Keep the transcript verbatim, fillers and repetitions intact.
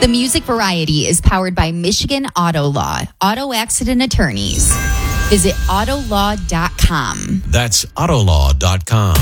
The Music Variety is powered by Michigan Auto Law, auto accident attorneys. Visit autolaw dot com. That's autolaw dot com.